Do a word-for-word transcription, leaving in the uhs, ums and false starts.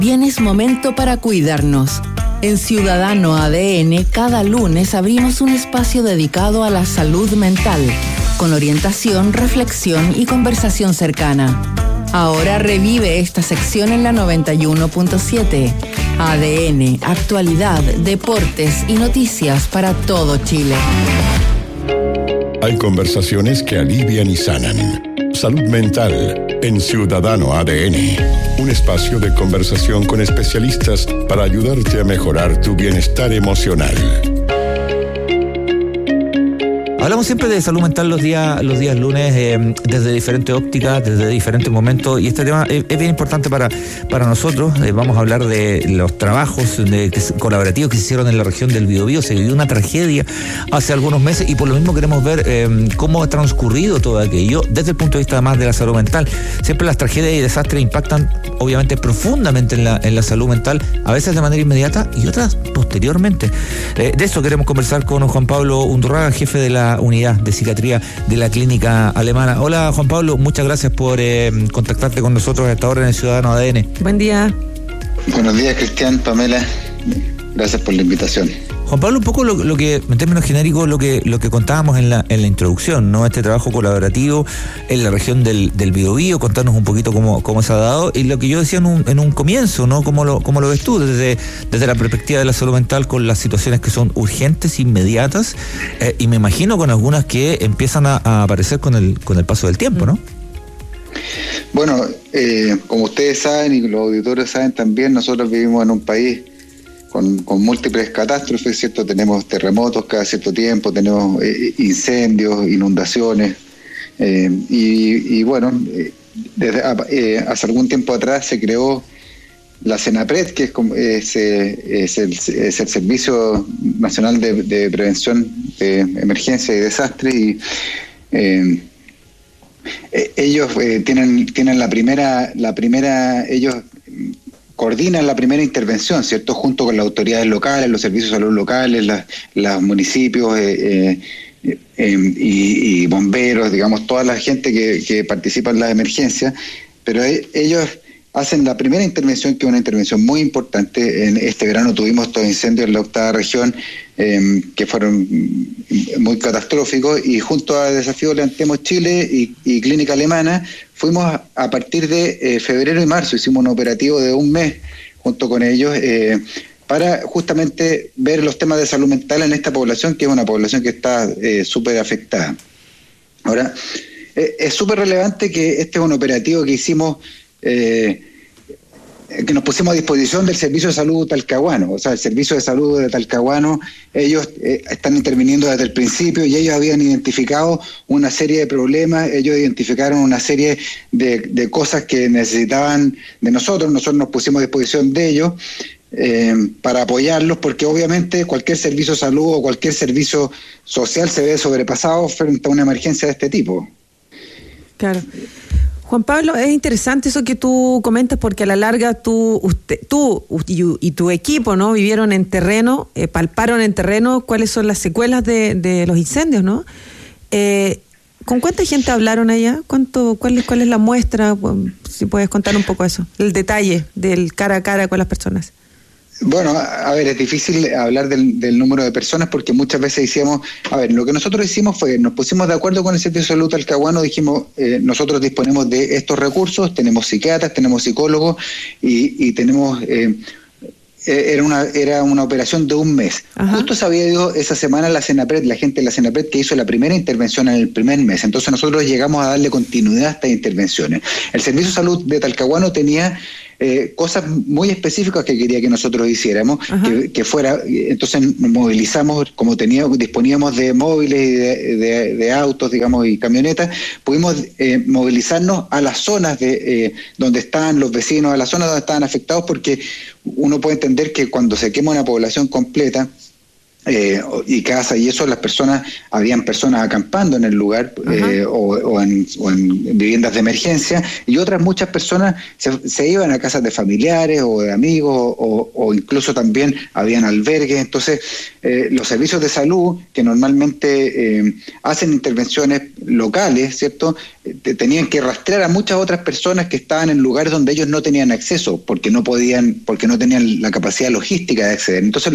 Bien es momento para cuidarnos. En Ciudadano A D N, cada lunes abrimos un espacio dedicado a la salud mental, con orientación, reflexión y conversación cercana. Ahora revive esta sección en la noventa y uno punto siete. A D N, actualidad, deportes y noticias para todo Chile. Hay conversaciones que alivian y sanan. Salud mental en Ciudadano A D N. Un espacio de conversación con especialistas para ayudarte a mejorar tu bienestar emocional. Hablamos siempre de salud mental los días los días lunes, eh, desde diferentes ópticas, desde diferentes momentos, y este tema es, es bien importante para, para nosotros. Eh, vamos a hablar de los trabajos de, que, colaborativos que se hicieron en la región del Biobío. Se vivió una tragedia hace algunos meses y por lo mismo queremos ver eh, cómo ha transcurrido todo aquello desde el punto de vista además de la salud mental. Siempre las tragedias y desastres impactan obviamente profundamente en la, en la salud mental, a veces de manera inmediata y otras posteriormente. Eh, de eso queremos conversar con Juan Pablo Undurraga, jefe de la unidad de psiquiatría de la clínica alemana. Hola Juan Pablo, muchas gracias por eh, contactarte con nosotros a esta hora en el Ciudadano A D N. Buen día. Buenos días, Cristian, Pamela, gracias por la invitación. Juan Pablo, un poco lo, lo que, en términos genéricos, lo que lo que contábamos en la en la introducción, ¿no? Este trabajo colaborativo en la región del, del Biobío, contarnos un poquito cómo, cómo se ha dado, y lo que yo decía en un, en un comienzo, ¿no? ¿Cómo lo, cómo lo ves tú desde, desde la perspectiva de la salud mental, con las situaciones que son urgentes, inmediatas, eh, y me imagino con algunas que empiezan a, a aparecer con el, con el paso del tiempo, ¿no? Bueno, eh, como ustedes saben y los auditores saben también, nosotros vivimos en un país Con, con múltiples catástrofes, ¿cierto? Tenemos terremotos cada cierto tiempo, tenemos eh, incendios, inundaciones, eh, y, y bueno, eh, desde eh, hace algún tiempo atrás se creó la Senapred, que es, es, es, el, es el Servicio Nacional de, de Prevención de Emergencia y Desastres, y eh, eh, ellos eh, tienen, tienen la primera, la primera, ellos coordinan la primera intervención, ¿cierto? Junto con las autoridades locales, los servicios de salud locales, las, los municipios eh, eh, eh, y, y bomberos, digamos, toda la gente que, que participa en las emergencias, pero ellos hacen la primera intervención, que es una intervención muy importante. En este verano tuvimos estos incendios en la octava región, eh, que fueron muy catastróficos, y junto a Desafío Levantemos Chile y, y Clínica Alemana, fuimos a, a partir de eh, febrero y marzo, hicimos un operativo de un mes junto con ellos, eh, para justamente ver los temas de salud mental en esta población, que es una población que está eh, súper afectada. Ahora, eh, es súper relevante que este es un operativo que hicimos, eh, que nos pusimos a disposición del Servicio de Salud Talcahuano. O sea, el Servicio de Salud de Talcahuano, ellos eh, están interviniendo desde el principio, y ellos habían identificado una serie de problemas, ellos identificaron una serie de, de cosas que necesitaban de nosotros, nosotros nos pusimos a disposición de ellos eh, para apoyarlos, porque obviamente cualquier servicio de salud o cualquier servicio social se ve sobrepasado frente a una emergencia de este tipo. Claro. Juan Pablo, es interesante eso que tú comentas, porque a la larga tú, usted, tú y, y tu equipo, ¿no? Vivieron en terreno, eh, palparon en terreno cuáles son las secuelas de, de los incendios, ¿no? Eh, ¿Con cuánta gente hablaron allá? ¿Cuánto, cuál, es, ¿Cuál es la muestra? Si puedes contar un poco eso, el detalle del cara a cara con las personas. Bueno, a ver, es difícil hablar del, del número de personas, porque muchas veces hicimos, a ver, lo que nosotros hicimos fue, nos pusimos de acuerdo con el Servicio de Salud Talcahuano, dijimos, eh, nosotros disponemos de estos recursos, tenemos psiquiatras, tenemos psicólogos, y, y tenemos, eh, era una era una operación de un mes. Ajá. Justo se había ido esa semana la Senapred, la gente de la Senapred, que hizo la primera intervención en el primer mes, entonces nosotros llegamos a darle continuidad a estas intervenciones. El Servicio de Salud de Talcahuano tenía Eh, cosas muy específicas que quería que nosotros hiciéramos, que, que fuera, entonces nos movilizamos, como teníamos, disponíamos de móviles y de, de, de autos, digamos, y camionetas, pudimos eh, movilizarnos a las zonas de eh, donde estaban los vecinos, a las zonas donde estaban afectados, porque uno puede entender que cuando se quema una población completa, Eh, y casa y eso, las personas, habían personas acampando en el lugar eh, o, o, en, o en viviendas de emergencia, y otras muchas personas se, se iban a casas de familiares o de amigos o, o incluso también habían albergues. Entonces eh, los servicios de salud que normalmente eh, hacen intervenciones locales, ¿cierto? Eh, tenían que rastrear a muchas otras personas que estaban en lugares donde ellos no tenían acceso porque no podían, porque no tenían la capacidad logística de acceder. Entonces